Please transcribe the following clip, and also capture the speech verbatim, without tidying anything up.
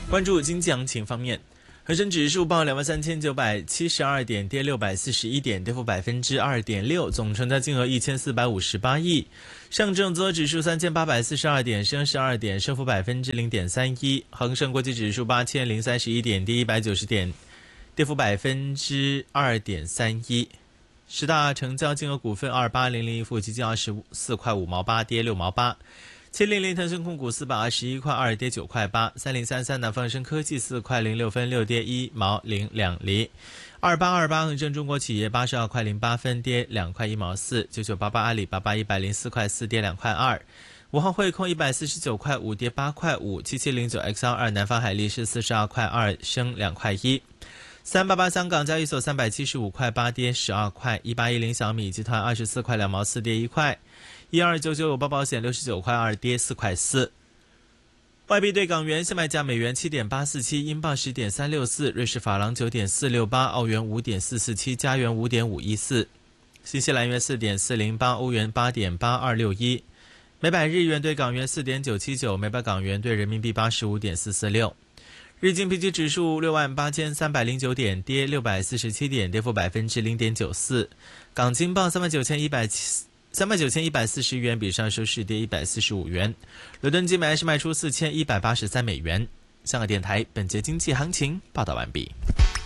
关注经济行情方面，恒生指数报两万三千九百七十二点，跌六百四十一点，跌幅百分之二点六，总成交金额一千四百五十八亿。上证综合指数三千八百四十二点，升十二点，升幅百分之零点三一。恒生国际指数八千零三十一点，跌一百九十点，跌幅百分之二点三一。十大成交金额股份二八零零一富基金二十四块五毛八，跌六毛八。七零零腾讯控股四百二十一块二，跌九块八。三零三三南方生科技四块零六分，六跌一毛零两厘。二八二八恒生中国企业八十二块零八分，跌两块一毛四。九九八八阿里巴巴一百零四块四，跌两块二。武汉汇控一百四十九块五，跌八块五。七七零九 X 二二南方海力士四十二块二，升两块一。三八八香港交易所三百七十五块八，跌十二块。一八一零小米集团二十四块两毛四，跌一块。一二九九友邦保险六十九块二，跌四块四。外币对港元现卖价美元七点八四七，英镑十点三六四，瑞士法郎九点四六八，澳元五点四四七，加元五点五一四，新西兰元四点四零八，欧元八点八二六一，每百日元对港元四点九七九，每百港元对人民币八十五点四四六。日经平均指数六万八千三百零九点，跌六百四十七点，跌幅百分之零点九四。港金报三万九千一百三万九千一百四十元，比上收市跌一百四十五元。伦敦金每安士卖出四千一百八十三美元。香港电台本节经济行情报道完毕。